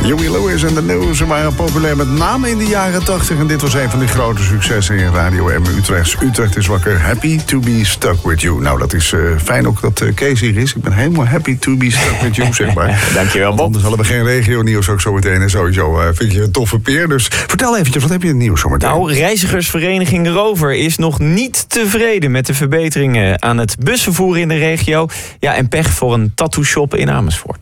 Huey Lewis en de News waren populair met name in de jaren 80. En dit was een van die grote successen in Radio M Utrecht. Utrecht is wakker. Happy to be stuck with you. Nou, dat is fijn ook dat Kees hier is. Ik ben helemaal happy to be stuck with you, zeg maar. Dankjewel, Bob. Anders hadden we geen regio-nieuws ook zo meteen. En sowieso vind je een toffe peer. Dus vertel eventjes, wat heb je in het nieuws zo meteen? Nou, reizigersvereniging Rover is nog niet tevreden met de verbeteringen aan het busvervoer in de regio. Ja, en pech voor een tattoo-shop in Amersfoort.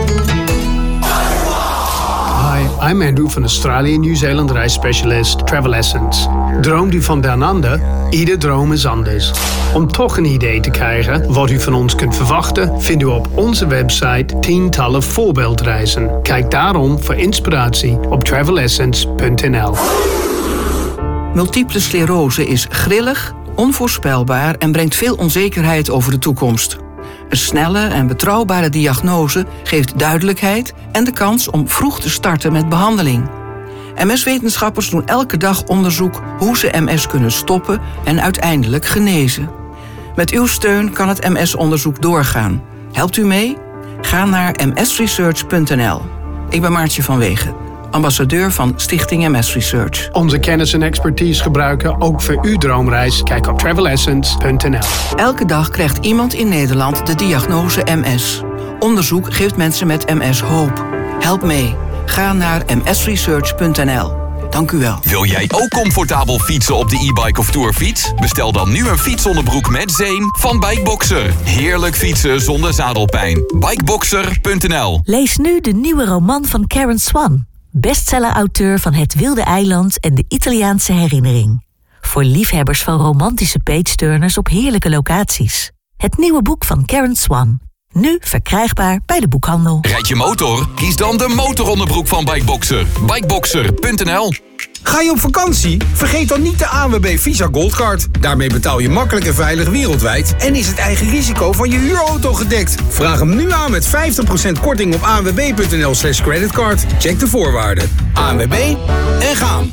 Hi, I'm Andrew van Australië en Nieuw-Zeeland reisspecialist Travel Essence. Droomt u van Down Under? Ieder droom is anders. Om toch een idee te krijgen wat u van ons kunt verwachten, vindt u op onze website tientallen voorbeeldreizen. Kijk daarom voor inspiratie op travelessence.nl. Multiple sclerose is grillig, onvoorspelbaar en brengt veel onzekerheid over de toekomst. Een snelle en betrouwbare diagnose geeft duidelijkheid en de kans om vroeg te starten met behandeling. MS-wetenschappers doen elke dag onderzoek hoe ze MS kunnen stoppen en uiteindelijk genezen. Met uw steun kan het MS-onderzoek doorgaan. Helpt u mee? Ga naar msresearch.nl. Ik ben Maartje van Wegen, ambassadeur van Stichting MS Research. Onze kennis en expertise gebruiken ook voor uw droomreis. Kijk op travelessence.nl. Elke dag krijgt iemand in Nederland de diagnose MS. Onderzoek geeft mensen met MS hoop. Help mee. Ga naar msresearch.nl. Dank u wel. Wil jij ook comfortabel fietsen op de e-bike of tourfiets? Bestel dan nu een fietsonderbroek met zeem van Bikeboxer. Heerlijk fietsen zonder zadelpijn. Bikeboxer.nl. Lees nu de nieuwe roman van Karen Swan. Bestseller-auteur van Het Wilde Eiland en de Italiaanse Herinnering. Voor liefhebbers van romantische page-turners op heerlijke locaties. Het nieuwe boek van Karen Swan. Nu verkrijgbaar bij de boekhandel. Rijd je motor? Kies dan de motoronderbroek van Bikeboxer. Bikeboxer.nl. Ga je op vakantie? Vergeet dan niet de ANWB Visa Goldcard. Daarmee betaal je makkelijk en veilig wereldwijd en is het eigen risico van je huurauto gedekt. Vraag hem nu aan met 50% korting op anwb.nl/creditcard. Check de voorwaarden. ANWB en gaan.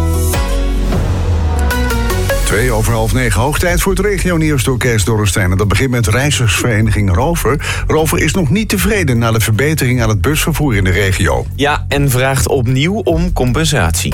8:02, hoog tijd voor het regionieuws door Kees Dorrestein. En dat begint met reizigersvereniging Rover. Rover is nog niet tevreden na de verbetering aan het busvervoer in de regio. Ja, en vraagt opnieuw om compensatie.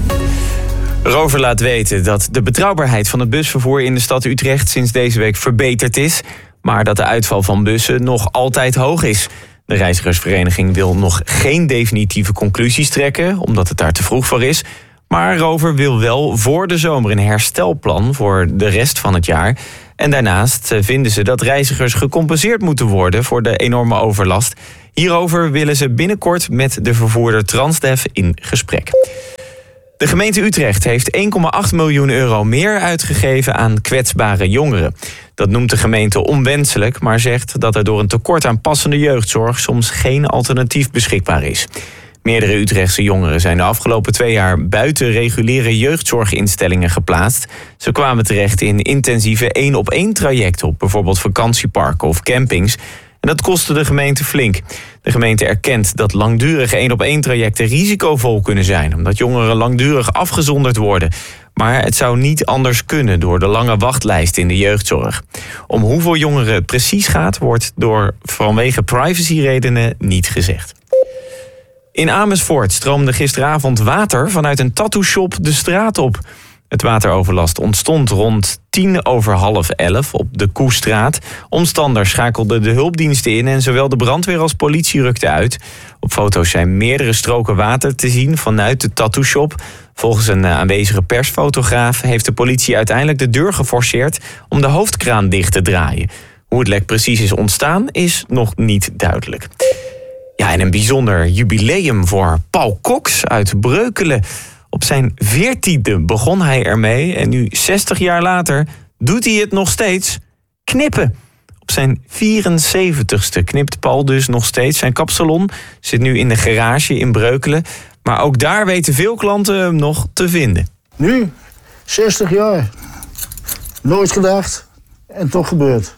Rover laat weten dat de betrouwbaarheid van het busvervoer in de stad Utrecht sinds deze week verbeterd is, maar dat de uitval van bussen nog altijd hoog is. De reizigersvereniging wil nog geen definitieve conclusies trekken, omdat het daar te vroeg voor is. Maar Rover wil wel voor de zomer een herstelplan voor de rest van het jaar. En daarnaast vinden ze dat reizigers gecompenseerd moeten worden voor de enorme overlast. Hierover willen ze binnenkort met de vervoerder Transdev in gesprek. De gemeente Utrecht heeft 1,8 miljoen euro meer uitgegeven aan kwetsbare jongeren. Dat noemt de gemeente onwenselijk, maar zegt dat er door een tekort aan passende jeugdzorg soms geen alternatief beschikbaar is. Meerdere Utrechtse jongeren zijn de afgelopen 2 jaar buiten reguliere jeugdzorginstellingen geplaatst. Ze kwamen terecht in intensieve 1-op-1 trajecten op bijvoorbeeld vakantieparken of campings. En dat kostte de gemeente flink. De gemeente erkent dat langdurige 1-op-1 trajecten risicovol kunnen zijn, omdat jongeren langdurig afgezonderd worden. Maar het zou niet anders kunnen door de lange wachtlijst in de jeugdzorg. Om hoeveel jongeren het precies gaat, wordt door vanwege privacyredenen niet gezegd. In Amersfoort stroomde gisteravond water vanuit een tattoo-shop de straat op. Het wateroverlast ontstond rond 11:10 op de Koestraat. Omstanders schakelden de hulpdiensten in en zowel de brandweer als politie rukten uit. Op foto's zijn meerdere stroken water te zien vanuit de tattoo-shop. Volgens een aanwezige persfotograaf heeft de politie uiteindelijk de deur geforceerd om de hoofdkraan dicht te draaien. Hoe het lek precies is ontstaan is nog niet duidelijk. Ja, en een bijzonder jubileum voor Paul Cox uit Breukelen. Op zijn 14e begon hij ermee en nu 60 jaar later doet hij het nog steeds: knippen. Op zijn 74ste knipt Paul dus nog steeds. Zijn kapsalon zit nu in de garage in Breukelen. Maar ook daar weten veel klanten hem nog te vinden. Nu, 60 jaar. Nooit gedacht en toch gebeurd.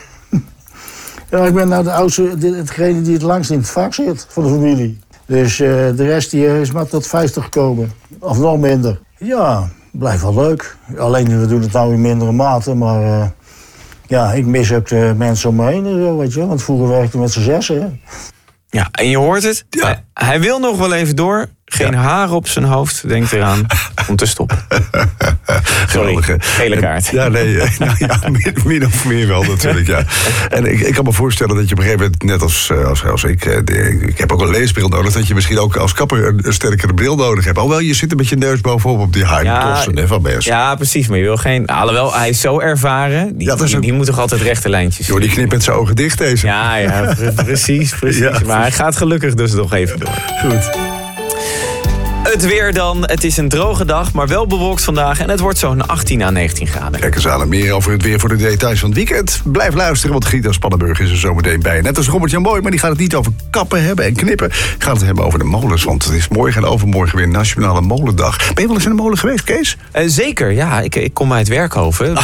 Ja, ik ben nou de oudste, degene die het langst in het vak zit van de familie. Dus de rest die is maar tot 50 gekomen. Of nog minder. Ja, blijft wel leuk. Alleen we doen het nou in mindere mate. Maar ja, ik mis ook de mensen om me heen. Weet je, want vroeger werkte ik met z'n 6. Ja, en je hoort het. Ja. Hij wil nog wel even door. Geen haar op zijn hoofd. Denkt eraan om te stoppen. Geweldig, hè? Gele kaart. Ja, nee, nou ja, min of meer wel natuurlijk, ja. En ik kan me voorstellen dat je op een gegeven moment, net als ik heb ook een leesbril nodig, dat je misschien ook als kapper een sterkere bril nodig hebt. Alhoewel, je zit een beetje neus bovenop op die haartossen van Bers. Ja, precies, maar je wil geen... Alhoewel, hij is zo ervaren, die moet toch altijd rechte lijntjes. Joh, die knipt met zijn ogen dicht, deze. Ja, precies. Ja. Maar hij gaat gelukkig dus nog even door. Goed. Het weer dan. Het is een droge dag, maar wel bewolkt vandaag. En het wordt zo'n 18 à 19 graden. Kijk eens aan, meer over het weer voor de details van het weekend. Blijf luisteren, want Gita Spannenburg is er zometeen bij. Net als Robert-Jan Mooi, maar die gaat het niet over kappen hebben en knippen. Gaat het hebben over de molens, want het is morgen en overmorgen weer Nationale Molendag. Ben je wel eens in een molen geweest, Kees? Zeker, ja. Ik kom uit Werkhoven.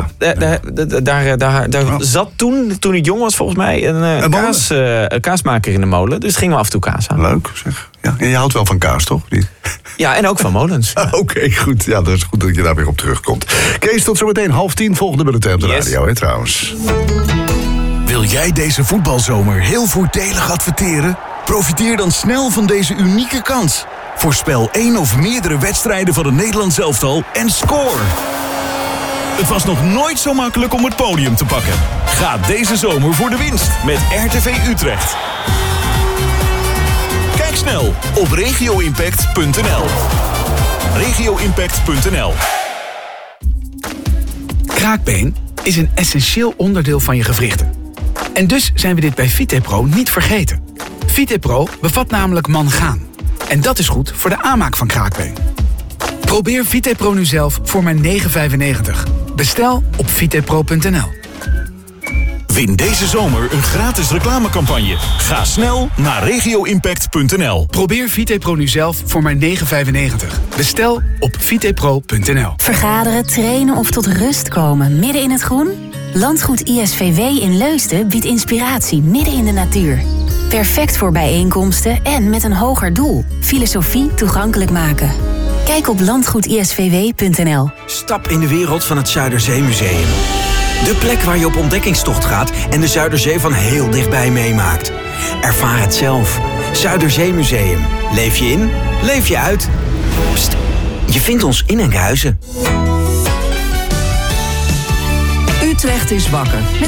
Daar zat toen ik jong was volgens mij een kaasmaker in de molen. Dus gingen we af en toe kaas aan. Leuk, zeg. Ja, en je houdt wel van kaas, toch? Ja, en ook van molens. Oké, goed. Ja, dat is goed dat je daar weer op terugkomt. Kees, tot zometeen 9:30. Volgende bulletin op de radio, hè, trouwens. Wil jij deze voetbalzomer heel voordelig adverteren? Profiteer dan snel van deze unieke kans. Voorspel 1 of meerdere wedstrijden van het Nederlands elftal en score! Het was nog nooit zo makkelijk om het podium te pakken. Ga deze zomer voor de winst met RTV Utrecht. Kijk snel op regioimpact.nl. regioimpact.nl. Kraakbeen is een essentieel onderdeel van je gewrichten. En dus zijn we dit bij VitePro niet vergeten. VitePro bevat namelijk mangaan. En dat is goed voor de aanmaak van kraakbeen. Probeer VitePro nu zelf voor maar €9,95. Bestel op vitepro.nl. Win deze zomer een gratis reclamecampagne. Ga snel naar regioimpact.nl. Probeer VitePro nu zelf voor maar €9,95. Bestel op vitepro.nl. Vergaderen, trainen of tot rust komen midden in het groen? Landgoed ISVW in Leusden biedt inspiratie midden in de natuur. Perfect voor bijeenkomsten en met een hoger doel. Filosofie toegankelijk maken. Kijk op landgoedisvw.nl. Stap in de wereld van het Zuiderzeemuseum. De plek waar je op ontdekkingstocht gaat en de Zuiderzee van heel dichtbij meemaakt. Ervaar het zelf. Zuiderzeemuseum. Leef je in, leef je uit. Pst, je vindt ons in Enkhuizen. Utrecht is wakker met